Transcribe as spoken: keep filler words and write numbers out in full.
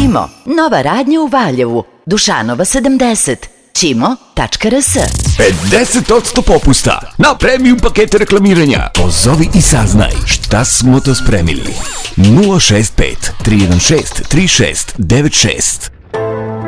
Cimo, nova radnja u Valjevu, Dušanova sedamdeset, cimo tačka r s. pedeset posto popusta na premium pakete reklamiranja. Pozovi i saznaj šta smo to spremili. nula šest pet tri jedan šest tri šest devet šest